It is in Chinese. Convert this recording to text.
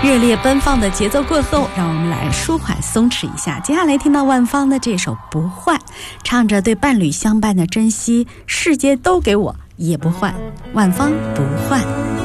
热烈奔放的节奏过后，让我们来舒缓松弛一下。接下来听到万芳的这首《不换》，唱着对伴侣相伴的珍惜，世界都给我也不换，万芳不换。